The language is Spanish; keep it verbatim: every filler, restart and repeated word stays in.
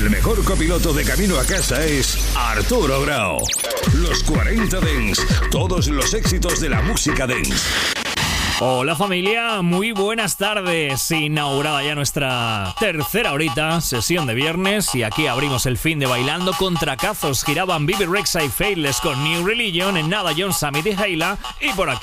El mejor copiloto de camino a casa es Arturo Grau. Los cuarenta Dance, todos los éxitos de la música dance. Hola familia, muy buenas tardes. Inaugurada ya nuestra tercera horita, sesión de viernes, y aquí abrimos el fin de bailando con tracazos. Giraban Bibi Rexha y Faithless con New Religion, en nada John Summit y Hayla, y por aquí